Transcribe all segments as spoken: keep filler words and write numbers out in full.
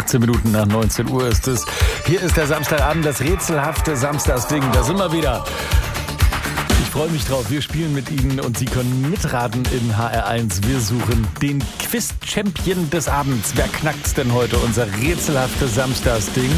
achtzehn Minuten nach neunzehn Uhr ist es. Hier ist der Samstagabend, das rätselhafte Samstagsding. Da sind wir wieder. Ich freue mich drauf. Wir spielen mit Ihnen und Sie können mitraten in H R eins. Wir suchen den Quiz-Champion des Abends. Wer knackt's denn heute? Unser rätselhaftes Samstagsding.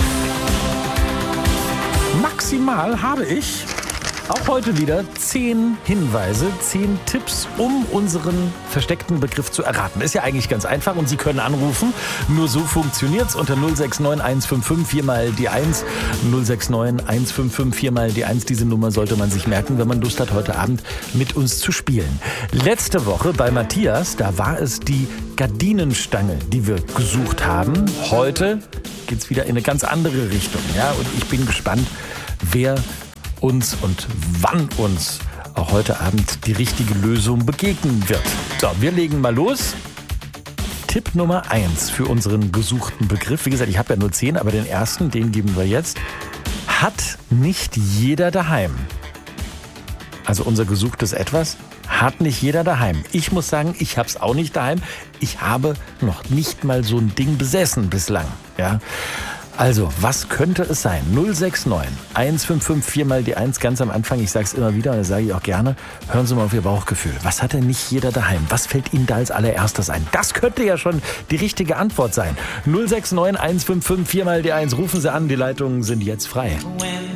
Maximal habe ich auch heute wieder zehn Hinweise, zehn Tipps, um unseren versteckten Begriff zu erraten. Ist ja eigentlich ganz einfach und Sie können anrufen. Nur so funktioniert's unter null sechs neun eins fünf fünf vier mal die eins. null sechs neun eins fünf fünf vier mal die eins. Diese Nummer sollte man sich merken, wenn man Lust hat, heute Abend mit uns zu spielen. Letzte Woche bei Matthias, da war es die Gardinenstange, die wir gesucht haben. Heute geht's wieder in eine ganz andere Richtung. Ja? Und ich bin gespannt, wer uns und wann uns auch heute Abend die richtige Lösung begegnen wird. So, wir legen mal los. Tipp Nummer eins für unseren gesuchten Begriff. Wie gesagt, ich habe ja nur zehn, aber den ersten, den geben wir jetzt. Hat nicht jeder daheim. Also unser gesuchtes Etwas hat nicht jeder daheim. Ich muss sagen, ich habe es auch nicht daheim. Ich habe noch nicht mal so ein Ding besessen bislang. Ja. Also, was könnte es sein? null sechs neun eins fünf fünf vier mal die eins, ganz am Anfang. Ich sage es immer wieder und das sage ich auch gerne. Hören Sie mal auf Ihr Bauchgefühl. Was hat denn nicht jeder daheim? Was fällt Ihnen da als allererstes ein? Das könnte ja schon die richtige Antwort sein. null sechs neun eins fünf fünf vier mal die eins. Rufen Sie an, die Leitungen sind jetzt frei.